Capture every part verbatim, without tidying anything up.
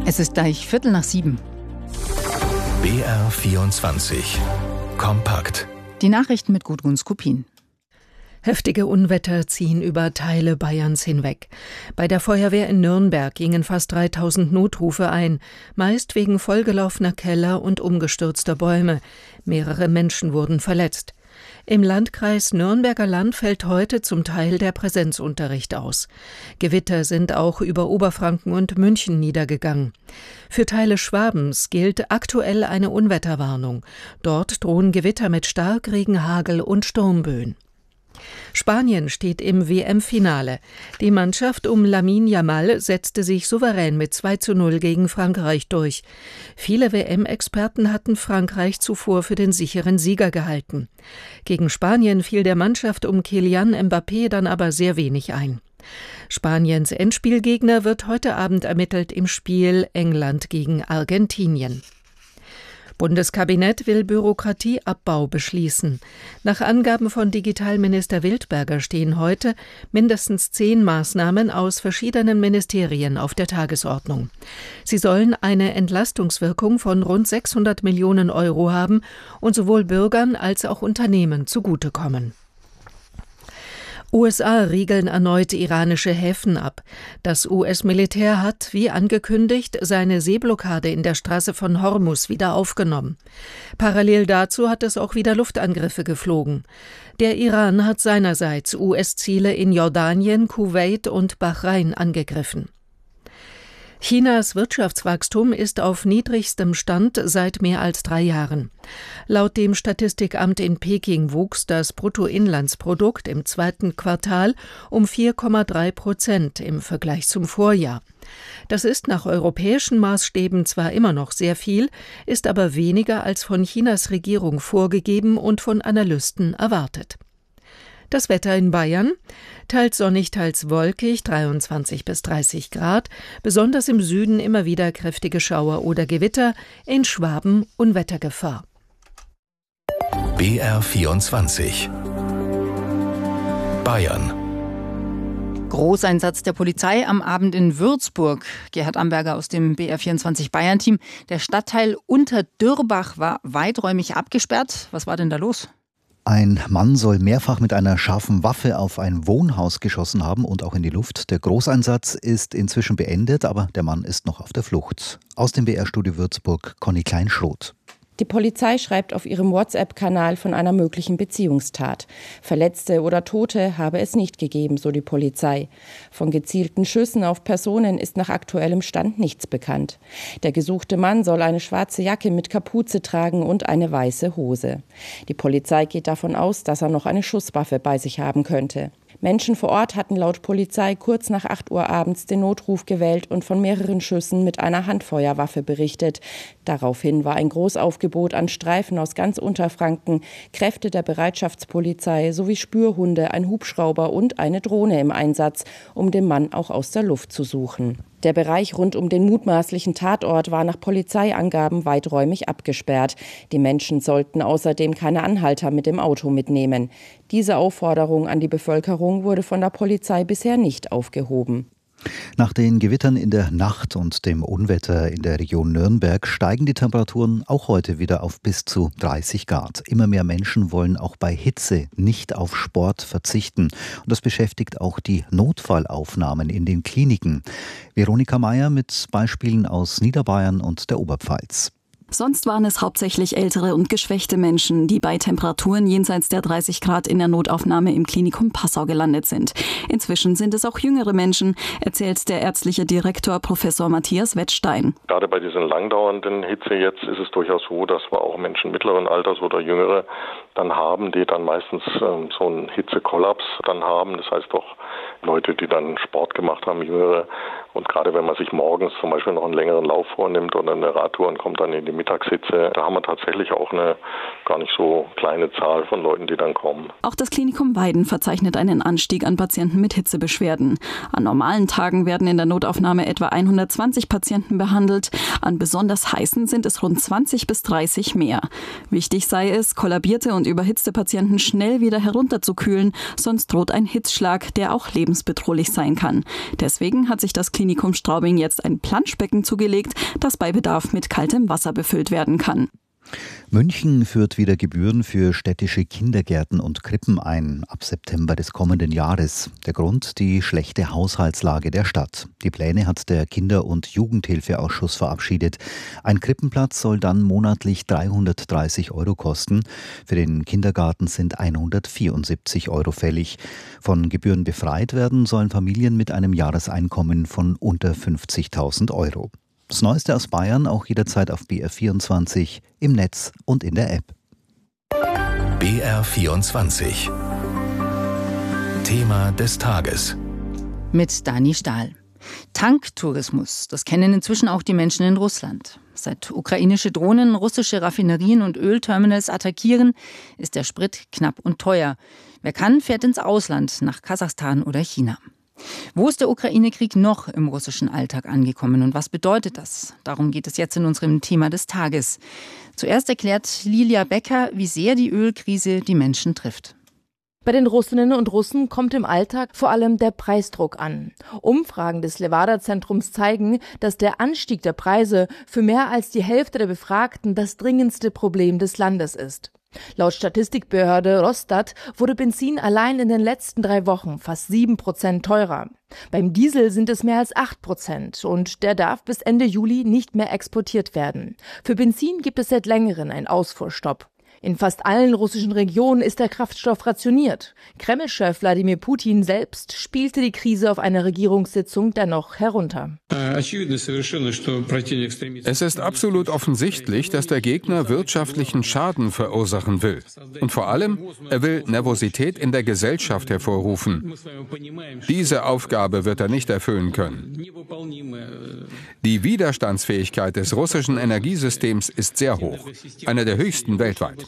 Es ist gleich Viertel nach sieben. B R vierundzwanzig. Kompakt. Die Nachrichten mit Gudrun Skupin. Heftige Unwetter ziehen über Teile Bayerns hinweg. Bei der Feuerwehr in Nürnberg gingen fast dreitausend Notrufe ein, meist wegen vollgelaufener Keller und umgestürzter Bäume. Mehrere Menschen wurden verletzt. Im Landkreis Nürnberger Land fällt heute zum Teil der Präsenzunterricht aus. Gewitter sind auch über Oberfranken und München niedergegangen. Für Teile Schwabens gilt aktuell eine Unwetterwarnung. Dort drohen Gewitter mit Starkregen, Hagel und Sturmböen. Spanien steht im W M-Finale. Die Mannschaft um Lamine Yamal setzte sich souverän mit zwei zu null gegen Frankreich durch. Viele W M-Experten hatten Frankreich zuvor für den sicheren Sieger gehalten. Gegen Spanien fiel der Mannschaft um Kylian Mbappé dann aber sehr wenig ein. Spaniens Endspielgegner wird heute Abend ermittelt im Spiel England gegen Argentinien. Bundeskabinett will Bürokratieabbau beschließen. Nach Angaben von Digitalminister Wildberger stehen heute mindestens zehn Maßnahmen aus verschiedenen Ministerien auf der Tagesordnung. Sie sollen eine Entlastungswirkung von rund sechshundert Millionen Euro haben und sowohl Bürgern als auch Unternehmen zugutekommen. U S A riegeln erneut iranische Häfen ab. Das U S-Militär hat, wie angekündigt, seine Seeblockade in der Straße von Hormuz wieder aufgenommen. Parallel dazu hat es auch wieder Luftangriffe geflogen. Der Iran hat seinerseits U S-Ziele in Jordanien, Kuwait und Bahrain angegriffen. Chinas Wirtschaftswachstum ist auf niedrigstem Stand seit mehr als drei Jahren. Laut dem Statistikamt in Peking wuchs das Bruttoinlandsprodukt im zweiten Quartal um vier Komma drei Prozent im Vergleich zum Vorjahr. Das ist nach europäischen Maßstäben zwar immer noch sehr viel, ist aber weniger als von Chinas Regierung vorgegeben und von Analysten erwartet. Das Wetter in Bayern: teils sonnig, teils wolkig, dreiundzwanzig bis dreißig Grad, besonders im Süden immer wieder kräftige Schauer oder Gewitter, in Schwaben Unwettergefahr. B R vierundzwanzig. Bayern. Großeinsatz der Polizei am Abend in Würzburg. Gerhard Amberger aus dem B R vierundzwanzig Bayern-Team. Der Stadtteil Unterdürbach war weiträumig abgesperrt. Was war denn da los? Ein Mann soll mehrfach mit einer scharfen Waffe auf ein Wohnhaus geschossen haben und auch in die Luft. Der Großeinsatz ist inzwischen beendet, aber der Mann ist noch auf der Flucht. Aus dem B R-Studio Würzburg, Conny Kleinschroth. Die Polizei schreibt auf ihrem WhatsApp-Kanal von einer möglichen Beziehungstat. Verletzte oder Tote habe es nicht gegeben, so die Polizei. Von gezielten Schüssen auf Personen ist nach aktuellem Stand nichts bekannt. Der gesuchte Mann soll eine schwarze Jacke mit Kapuze tragen und eine weiße Hose. Die Polizei geht davon aus, dass er noch eine Schusswaffe bei sich haben könnte. Menschen vor Ort hatten laut Polizei kurz nach acht Uhr abends den Notruf gewählt und von mehreren Schüssen mit einer Handfeuerwaffe berichtet. Daraufhin war ein Großaufgebot an Streifen aus ganz Unterfranken, Kräfte der Bereitschaftspolizei sowie Spürhunde, ein Hubschrauber und eine Drohne im Einsatz, um den Mann auch aus der Luft zu suchen. Der Bereich rund um den mutmaßlichen Tatort war nach Polizeiangaben weiträumig abgesperrt. Die Menschen sollten außerdem keine Anhalter mit dem Auto mitnehmen. Diese Aufforderung an die Bevölkerung wurde von der Polizei bisher nicht aufgehoben. Nach den Gewittern in der Nacht und dem Unwetter in der Region Nürnberg steigen die Temperaturen auch heute wieder auf bis zu dreißig Grad. Immer mehr Menschen wollen auch bei Hitze nicht auf Sport verzichten. Und das beschäftigt auch die Notfallaufnahmen in den Kliniken. Veronika Meyer mit Beispielen aus Niederbayern und der Oberpfalz. Sonst waren es hauptsächlich ältere und geschwächte Menschen, die bei Temperaturen jenseits der dreißig Grad in der Notaufnahme im Klinikum Passau gelandet sind. Inzwischen sind es auch jüngere Menschen, erzählt der ärztliche Direktor Professor Matthias Wettstein. Gerade bei dieser langdauernden Hitze jetzt ist es durchaus so, dass wir auch Menschen mittleren Alters oder Jüngere dann haben, die dann meistens ähm, so einen Hitzekollaps dann haben. Das heißt doch Leute, die dann Sport gemacht haben, Jüngere. Und gerade wenn man sich morgens zum Beispiel noch einen längeren Lauf vornimmt oder eine Radtour und kommt dann in die Mittagshitze, da haben wir tatsächlich auch eine gar nicht so kleine Zahl von Leuten, die dann kommen. Auch das Klinikum Weiden verzeichnet einen Anstieg an Patienten mit Hitzebeschwerden. An normalen Tagen werden in der Notaufnahme etwa hundertzwanzig Patienten behandelt. An besonders heißen sind es rund zwanzig bis dreißig mehr. Wichtig sei es, kollabierte und überhitzte Patienten schnell wieder herunterzukühlen, sonst droht ein Hitzschlag, der auch lebensbedrohlich sein kann. Deswegen hat sich das Klinikum Klinikum Straubing jetzt ein Planschbecken zugelegt, das bei Bedarf mit kaltem Wasser befüllt werden kann. München führt wieder Gebühren für städtische Kindergärten und Krippen ein, ab September des kommenden Jahres. Der Grund: die schlechte Haushaltslage der Stadt. Die Pläne hat der Kinder- und Jugendhilfeausschuss verabschiedet. Ein Krippenplatz soll dann monatlich dreihundertdreißig Euro kosten. Für den Kindergarten sind hundertvierundsiebzig Euro fällig. Von Gebühren befreit werden sollen Familien mit einem Jahreseinkommen von unter fünfzigtausend Euro. Das Neueste aus Bayern auch jederzeit auf B R vierundzwanzig, im Netz und in der App. B R vierundzwanzig. Thema des Tages. Mit Dani Stahl. Tanktourismus, das kennen inzwischen auch die Menschen in Russland. Seit ukrainische Drohnen russische Raffinerien und Ölterminals attackieren, ist der Sprit knapp und teuer. Wer kann, fährt ins Ausland, nach Kasachstan oder China. Wo ist der Ukraine-Krieg noch im russischen Alltag angekommen und was bedeutet das? Darum geht es jetzt in unserem Thema des Tages. Zuerst erklärt Lilia Becker, wie sehr die Ölkrise die Menschen trifft. Bei den Russinnen und Russen kommt im Alltag vor allem der Preisdruck an. Umfragen des Levada-Zentrums zeigen, dass der Anstieg der Preise für mehr als die Hälfte der Befragten das dringendste Problem des Landes ist. Laut Statistikbehörde Rostat wurde Benzin allein in den letzten drei Wochen fast sieben Prozent teurer. Beim Diesel sind es mehr als acht Prozent und der darf bis Ende Juli nicht mehr exportiert werden. Für Benzin gibt es seit längerem einen Ausfuhrstopp. In fast allen russischen Regionen ist der Kraftstoff rationiert. Kreml-Chef Wladimir Putin selbst spielte die Krise auf einer Regierungssitzung dennoch herunter. Es ist absolut offensichtlich, dass der Gegner wirtschaftlichen Schaden verursachen will. Und vor allem, er will Nervosität in der Gesellschaft hervorrufen. Diese Aufgabe wird er nicht erfüllen können. Die Widerstandsfähigkeit des russischen Energiesystems ist sehr hoch, eine der höchsten weltweit.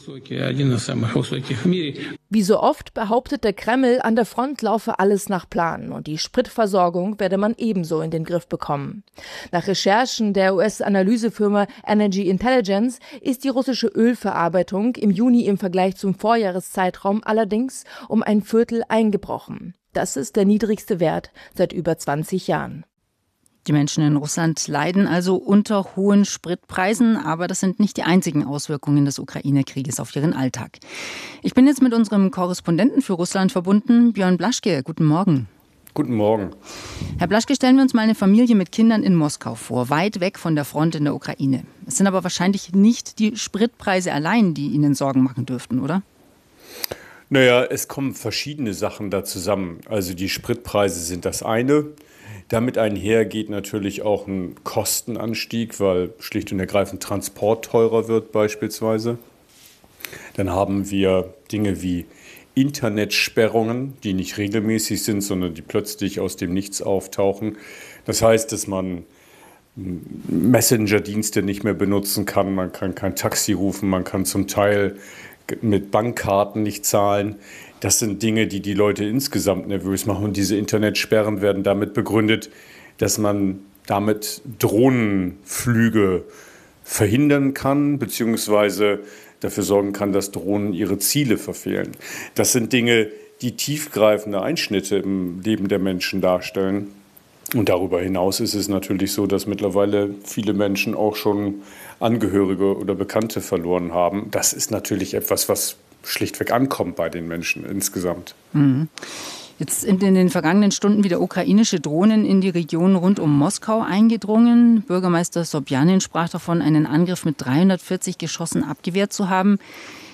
Wie so oft behauptet der Kreml, an der Front laufe alles nach Plan und die Spritversorgung werde man ebenso in den Griff bekommen. Nach Recherchen der U S-Analysefirma Energy Intelligence ist die russische Ölverarbeitung im Juni im Vergleich zum Vorjahreszeitraum allerdings um ein Viertel eingebrochen. Das ist der niedrigste Wert seit über zwanzig Jahren. Die Menschen in Russland leiden also unter hohen Spritpreisen, aber das sind nicht die einzigen Auswirkungen des Ukraine-Krieges auf ihren Alltag. Ich bin jetzt mit unserem Korrespondenten für Russland verbunden, Björn Blaschke. Guten Morgen. Guten Morgen. Herr Blaschke, stellen wir uns mal eine Familie mit Kindern in Moskau vor, weit weg von der Front in der Ukraine. Es sind aber wahrscheinlich nicht die Spritpreise allein, die Ihnen Sorgen machen dürften, oder? Naja, es kommen verschiedene Sachen da zusammen. Also die Spritpreise sind das eine. Damit einher geht natürlich auch ein Kostenanstieg, weil schlicht und ergreifend Transport teurer wird beispielsweise. Dann haben wir Dinge wie Internetsperrungen, die nicht regelmäßig sind, sondern die plötzlich aus dem Nichts auftauchen. Das heißt, dass man Messenger-Dienste nicht mehr benutzen kann, man kann kein Taxi rufen, man kann zum Teil mit Bankkarten nicht zahlen. Das sind Dinge, die die Leute insgesamt nervös machen. Und diese Internetsperren werden damit begründet, dass man damit Drohnenflüge verhindern kann, beziehungsweise dafür sorgen kann, dass Drohnen ihre Ziele verfehlen. Das sind Dinge, die tiefgreifende Einschnitte im Leben der Menschen darstellen. Und darüber hinaus ist es natürlich so, dass mittlerweile viele Menschen auch schon Angehörige oder Bekannte verloren haben. Das ist natürlich etwas, was schlichtweg ankommt bei den Menschen insgesamt. Mhm. Jetzt sind in den vergangenen Stunden wieder ukrainische Drohnen in die Region rund um Moskau eingedrungen. Bürgermeister Sobjanin sprach davon, einen Angriff mit dreihundertvierzig Geschossen abgewehrt zu haben.